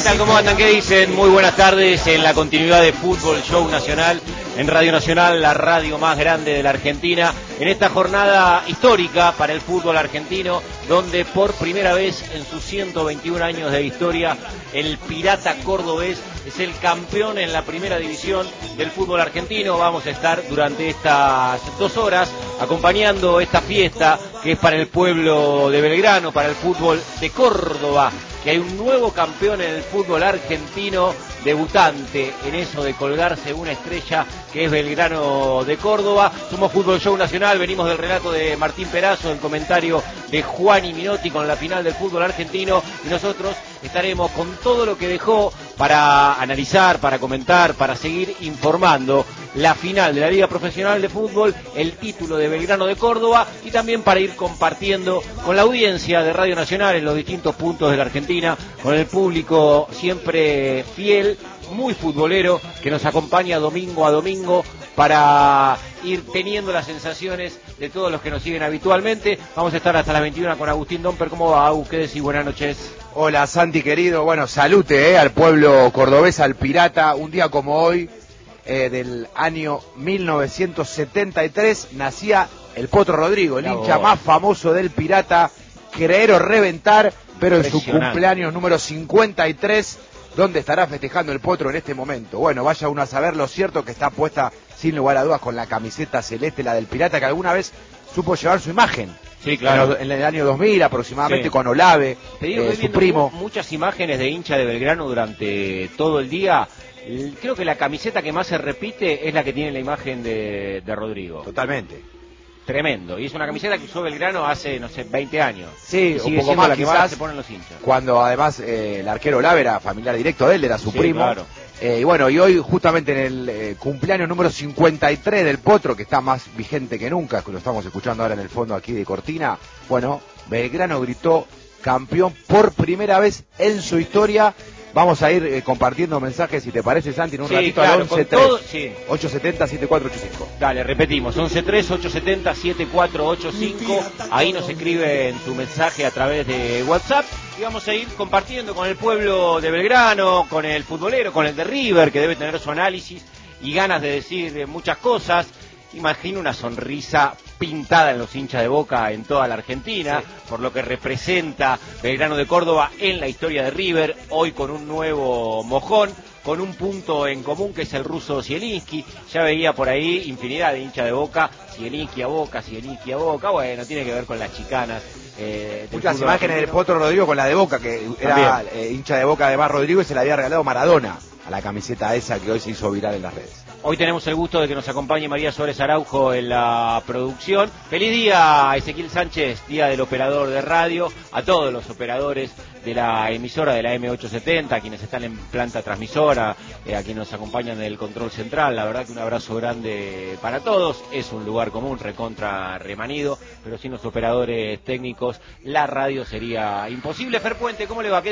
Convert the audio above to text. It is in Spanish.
tal? ¿Cómo andan? ¿Qué dicen? Muy buenas tardes en la continuidad de Fútbol Show Nacional, en Radio Nacional, la radio más grande de la Argentina, en esta jornada histórica para el fútbol argentino, donde por primera vez en sus 121 años de historia, el Pirata cordobés es el campeón en la primera división del fútbol argentino. Vamos a estar durante estas 2 horas acompañando esta fiesta que es para el pueblo de Belgrano, para el fútbol de Córdoba, que hay un nuevo campeón en el fútbol argentino, debutante en eso de colgarse una estrella, que es Belgrano de Córdoba. Somos Fútbol Show Nacional, venimos del relato de Martín Perazo, del comentario de Juan y Minotti con la final del fútbol argentino, y nosotros estaremos con todo lo que dejó para analizar, para comentar, para seguir informando la final de la Liga Profesional de Fútbol, el título de Belgrano de Córdoba, y también para ir compartiendo con la audiencia de Radio Nacional en los distintos puntos de la Argentina, con el público siempre fiel, muy futbolero, que nos acompaña domingo a domingo para ir teniendo las sensaciones de todos los que nos siguen habitualmente. Vamos a estar hasta las 21 con Agustín Domper. ¿Cómo va, Agus? ¿Qué decís? Buenas noches. Hola, Santi querido. Bueno, salute al pueblo cordobés, al Pirata. Un día como hoy, del año 1973, nacía el Potro Rodrigo, el hincha más famoso del Pirata, creer o reventar, pero en su cumpleaños número 53, ¿dónde estará festejando el Potro en este momento? Bueno, vaya uno a saber. Lo cierto que está puesta sin lugar a dudas con la camiseta celeste, la del Pirata, que alguna vez supo llevar su imagen. Sí, claro. En el año 2000 aproximadamente, sí, con Olave, su primo. Muchas imágenes de hincha de Belgrano durante todo el día. Creo que la camiseta que más se repite es la que tiene la imagen de Rodrigo. Totalmente. Tremendo. Y es una camiseta que usó Belgrano hace, no sé, 20 años. Sí, un poco más, la que más se ponen los hinchas. Cuando además el arquero Olave era familiar directo de él, era su primo. Claro. Y bueno, y hoy justamente en el cumpleaños número 53 del Potro, que está más vigente que nunca, que lo estamos escuchando ahora en el fondo aquí de Cortina, bueno, Belgrano gritó campeón por primera vez en su historia. Vamos a ir compartiendo mensajes, si te parece, Santi, en un ratito, claro, al 11-3, sí. 870-7485. Dale, repetimos, 11-3-870-7485. Ahí nos escriben su mensaje a través de WhatsApp. Y vamos a ir compartiendo con el pueblo de Belgrano, con el futbolero, con el de River, que debe tener su análisis y ganas de decir muchas cosas. Imagino una sonrisa pintada en los hinchas de Boca en toda la Argentina, sí, por lo que representa Belgrano de Córdoba en la historia de River, hoy con un nuevo mojón, con un punto en común que es el ruso Zielinski. Ya veía por ahí infinidad de hinchas de Boca, Zielinski a Boca, Zielinski a Boca. Bueno, tiene que ver con las chicanas. Muchas imágenes del Potro Rodrigo con la de Boca, que era hincha de Boca de Rodrigo, y se la había regalado Maradona a la camiseta esa que hoy se hizo viral en las redes. Hoy tenemos el gusto de que nos acompañe María Suárez Araujo en la producción. Feliz día, Ezequiel Sánchez, día del operador de radio, a todos los operadores de la emisora de la M870, a quienes están en planta transmisora, a quienes nos acompañan en el control central. La verdad que un abrazo grande para todos. Es un lugar común, recontra remanido, pero sin los operadores técnicos la radio sería imposible. Fer Puente, ¿cómo le va?